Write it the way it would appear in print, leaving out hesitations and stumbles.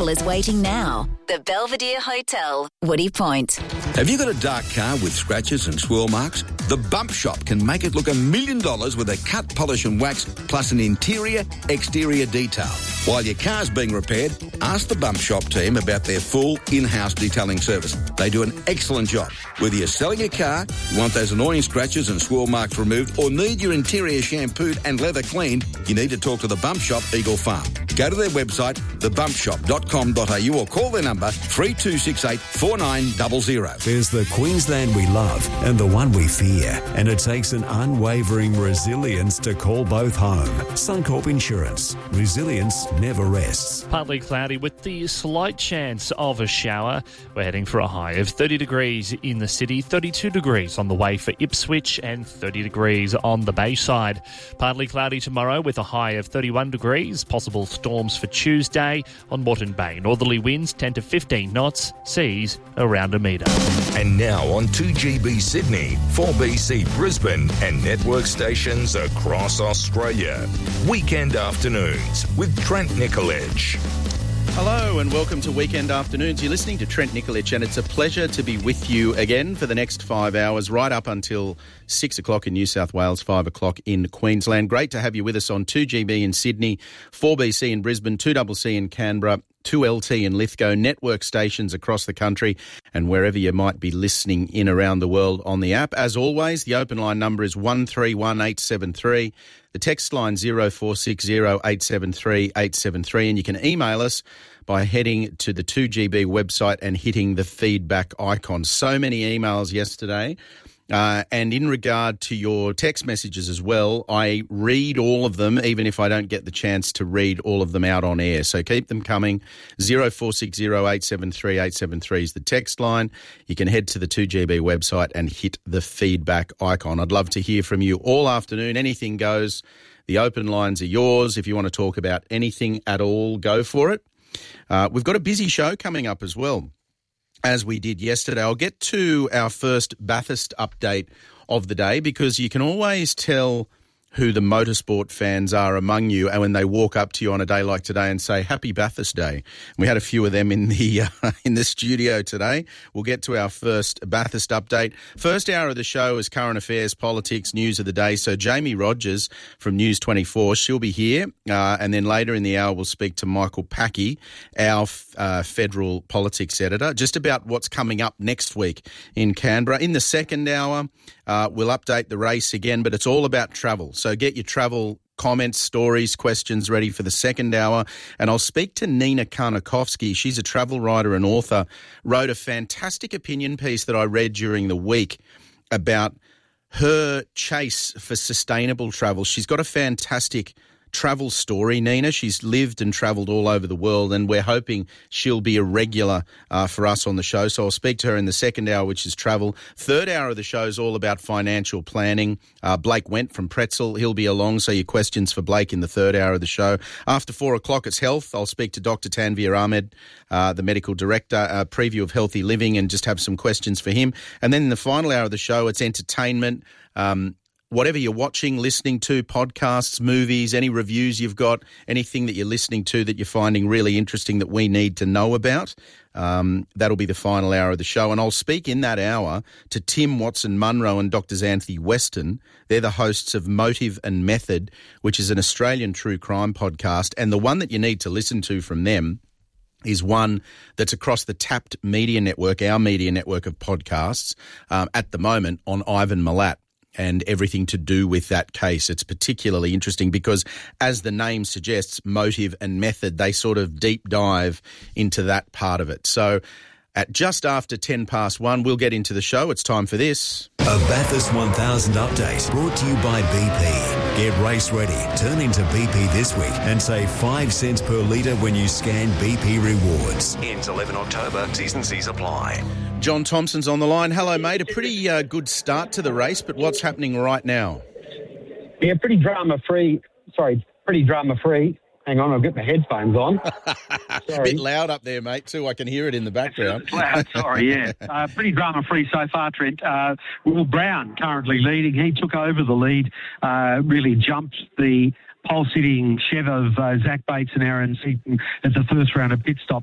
travel is waiting now. The Belvedere Hotel, Woody Point. Have you got a dark car with scratches and swirl marks? The Bump Shop can make it look $1 million with a cut, polish and wax, plus an interior, exterior detail. While your car's being repaired, ask the Bump Shop team about their full in-house detailing service. They do an excellent job. Whether you're selling a car, you want those annoying scratches and swirl marks removed, or need your interior shampooed and leather cleaned, you need to talk to the Bump Shop, Eagle Farm. Go to their website, thebumpshop.com.au, or call their number 3268 4900. There's the Queensland we love and the one we fear, and it takes an unwavering resilience to call both home. Suncorp Insurance. Resilience never rests. Partly cloudy with the slight chance of a shower. We're heading for a high of 30 degrees in the city, 32 degrees on the way for Ipswich, and 30 degrees on the Bayside. Partly cloudy tomorrow with a high of 31 degrees. Possible storms for Tuesday on Moreton Bay. Northerly winds 10 to 15 knots, seas around a metre. And now on 2GB Sydney, 4BC Brisbane and network stations across Australia. Weekend afternoons with Trent Nicoledge. Hello and welcome to Weekend Afternoons. You're listening to Trent Nicoledge, and it's a pleasure to be with you again for the next 5 hours, right up until 6 o'clock in New South Wales, 5 o'clock in Queensland. Great to have you with us on 2GB in Sydney, 4BC in Brisbane, 2CC in Canberra, 2LT in Lithgow, network stations across the country, and wherever you might be listening in around the world on the app. As always, the open line number is 131873. The text line 0460 873 873, and you can email us by heading to the 2GB website and hitting the feedback icon. So many emails yesterday. And in regard to your text messages as well, I read all of them, even if I don't get the chance to read all of them out on air. So keep them coming. 0460 873 873 is the text line. You can head to the 2GB website and hit the feedback icon. I'd love to hear from you all afternoon. Anything goes. The open lines are yours. If you want to talk about anything at all, go for it. We've got a busy show coming up as well, as we did yesterday. I'll get to our first Bathurst update of the day, because you can always tell who the motorsport fans are among you, and when they walk up to you on a day like today and say, Happy Bathurst Day. We had a few of them in the studio today. We'll get to our first Bathurst update. First hour of the show is current affairs, politics, news of the day. So Jamie Rogers from News 24, she'll be here. And then later in the hour, we'll speak to Michael Packey, our federal politics editor, just about what's coming up next week in Canberra. In the second hour, we'll update the race again, but it's all about travel. So get your travel comments, stories, questions ready for the second hour. And I'll speak to Nina Karnakovsky. She's a travel writer and author, wrote a fantastic opinion piece that I read during the week about her chase for sustainable travel. She's got a fantastic travel story, Nina. She's lived and travelled all over the world, and we're hoping she'll be a regular for us on the show. So I'll speak to her in the second hour, which is travel. Third hour of the show is all about financial planning. Blake Wendt from Pretzel, he'll be along, so your questions for Blake in the third hour of the show. After 4 o'clock, it's health. I'll speak to Dr. Tanvir Ahmed, the medical director, a preview of healthy living, and just have some questions for him. And then in the final hour of the show, it's entertainment. Whatever you're watching, listening to, podcasts, movies, any reviews you've got, anything that you're listening to that you're finding really interesting that we need to know about, that'll be the final hour of the show. And I'll speak in that hour to Tim Watson-Munro and Dr. Xanthi Weston. They're the hosts of Motive and Method, which is an Australian true crime podcast. And the one that you need to listen to from them is one that's across the Tapped Media Network, our media network of podcasts, at the moment on Ivan Milat and everything to do with that case. It's particularly interesting because, as the name suggests, Motive and Method, they sort of deep dive into that part of it. So at just after 10 past 1, we'll get into the show. It's time for this. A Bathurst 1000 update brought to you by BP. Get race ready. Turn into BP this week and save 5 cents per litre when you scan BP Rewards. Ends 11 October. T's and C's apply. John Thompson's on the line. Hello, mate. A pretty good start to the race, but what's happening right now? Yeah, pretty drama-free. Hang on, I'll get my headphones on. A bit loud up there, mate, too. I can hear it in the background. It's loud, sorry, yeah. Pretty drama-free so far, Trent. Will Brown currently leading. He took over the lead, really jumped the pole-sitting Chev of Zach Bates and Aaron Seaton at the first round of pit stop.